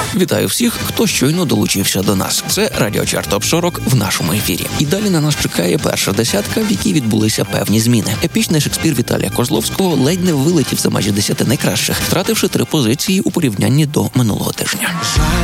Вітаю всіх, хто щойно долучився до нас. Це Радіочарт Топ 40 в нашому ефірі. І далі на нас чекає перша десятка, в якій відбулися певні зміни. Епічний Шекспір Віталія Козловського ледь не вилетів за межі 10 найкращих, втративши 3 позиції у порівнянні до минулого тижня.